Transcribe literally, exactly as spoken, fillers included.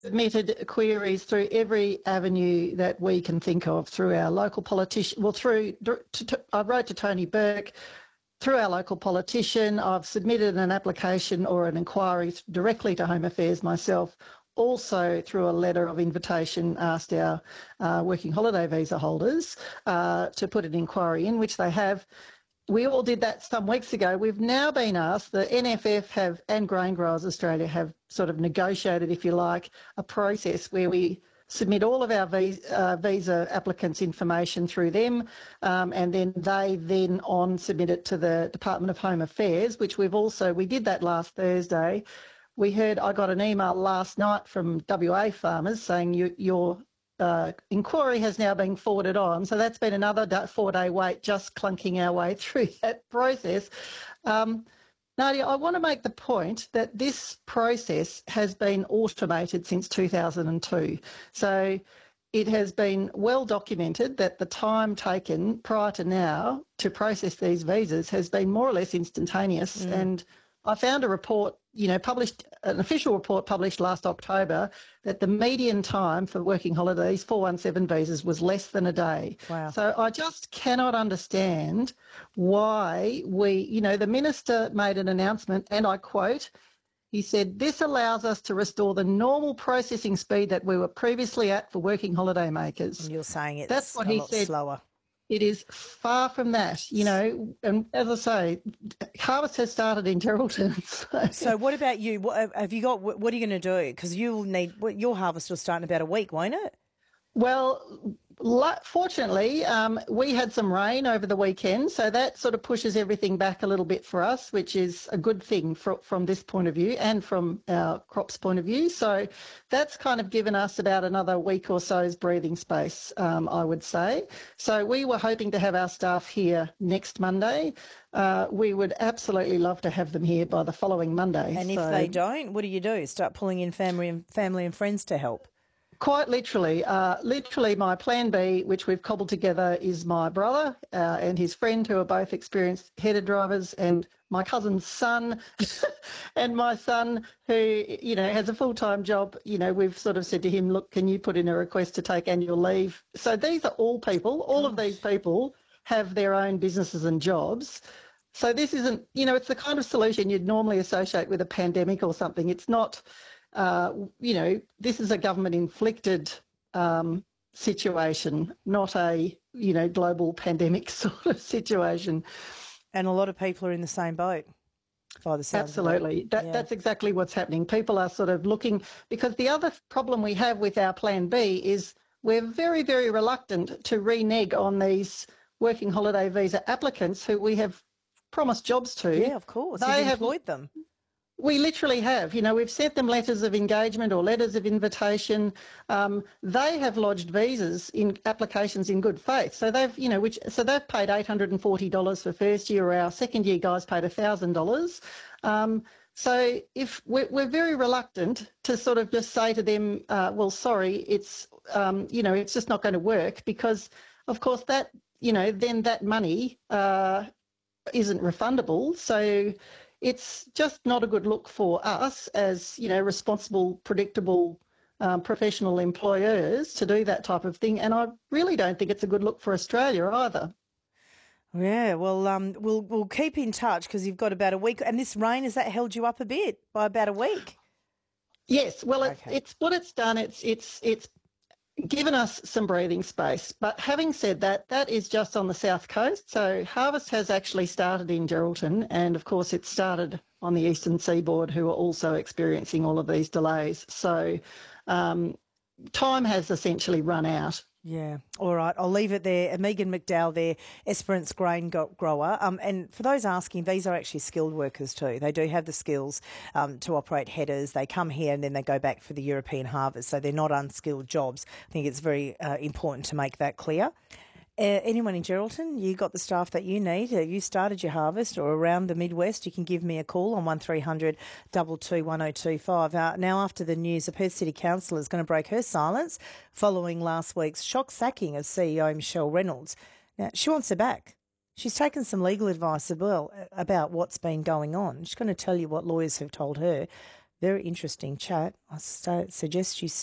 submitted queries through every avenue that we can think of, through our local politician. Well, through to, to, I wrote to Tony Burke, through our local politician. I've submitted an application or an inquiry directly to Home Affairs myself. Also, through a letter of invitation, asked our uh, working holiday visa holders uh, to put an inquiry in, which they have. We all did that some weeks ago. We've now been asked, the N F F have and Grain Growers Australia have sort of negotiated, if you like, a process where we submit all of our visa, uh, visa applicants' information through them, um, and then they then on submit it to the Department of Home Affairs, which we've also, we did that last Thursday. We heard, I got an email last night from W A farmers saying you, your uh, inquiry has now been forwarded on. So that's been another four-day wait, just clunking our way through that process. Um, Nadia, I want to make the point that this process has been automated since two thousand two. So it has been well documented that the time taken prior to now to process these visas has been more or less instantaneous. Mm. And I found a report, you know, published, an official report published last October, that the median time for working holidays, four one seven visas, was less than a day. Wow. So I just cannot understand why we, you know, the minister made an announcement, and I quote, he said, "This allows us to restore the normal processing speed that we were previously at for working holiday makers." And you're saying it's That's what a he lot said. slower. It is far from that, you know, and as I say, harvest has started in Geraldton. So, so what about you? What have you got? What are you going to do? Because you'll need, your harvest will start in about a week, won't it? Well, fortunately, um, we had some rain over the weekend, so that sort of pushes everything back a little bit for us, which is a good thing for, from this point of view and from our crops point of view. So that's kind of given us about another week or so's breathing space, um, I would say. So we were hoping to have our staff here next Monday. Uh, we would absolutely love to have them here by the following Monday. And if so, they don't, what do you do? Start pulling in family and family and friends to help? Quite literally. Uh, literally, my plan B, which we've cobbled together, is my brother uh, and his friend, who are both experienced header drivers, and my cousin's son and my son, who, you know, has a full-time job. You know, we've sort of said to him, look, can you put in a request to take annual leave? So these are all people. All Gosh. of these people have their own businesses and jobs. So this isn't, you know, it's the kind of solution you'd normally associate with a pandemic or something. It's not... Uh, you know, this is a government-inflicted um, situation, not a, you know, global pandemic sort of situation. And a lot of people are in the same boat, by the sounds Absolutely. of it. That, Yeah. That's exactly what's happening. People are sort of looking, because the other problem we have with our Plan B is we're very, very reluctant to renege on these working holiday visa applicants who we have promised jobs to. Yeah, of course. They You've have employed them. We literally have. You know, we've sent them letters of engagement or letters of invitation. Um, they have lodged visas in applications in good faith. So they've, you know, which so they've paid eight hundred forty dollars for first year, or our second year guys paid one thousand dollars. Um, so if we're, we're very reluctant to sort of just say to them, uh, well, sorry, it's, um, you know, it's just not going to work, because, of course, that, you know, then that money uh, isn't refundable. So it's just not a good look for us as, you know, responsible, predictable, um, professional employers to do that type of thing. And I really don't think it's a good look for Australia either. Yeah, well, um, we'll we'll keep in touch, because you've got about a week. And this rain, has that held you up a bit by about a week? Yes. Well, it, Okay. it's what it's done. It's it's it's given us some breathing space. But having said that, that is just on the south coast. So harvest has actually started in Geraldton, and of course it started on the eastern seaboard, who are also experiencing all of these delays. So um, time has essentially run out. Yeah. All right. I'll leave it there. Megan McDowell there, Esperance Grain Grower. Um, and for those asking, these are actually skilled workers too. They do have the skills um, to operate headers. They come here and then they go back for the European harvest. So they're not unskilled jobs. I think it's very uh, important to make that clear. Uh, anyone in Geraldton, you got the staff that you need. Uh, you started your harvest or around the Midwest, you can give me a call on one three hundred two two one oh two five. Uh, now, after the news, the Perth City Council is going to break her silence following last week's shock sacking of C E O Michelle Reynolds. Now, she wants her back. She's taken some legal advice as well about what's been going on. She's going to tell you what lawyers have told her. Very interesting chat. I st- suggest you